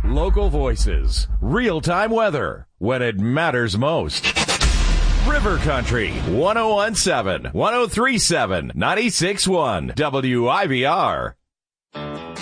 Local voices, real-time weather, when it matters most. River Country, 101.7, 103.7, 96.1, WIVR.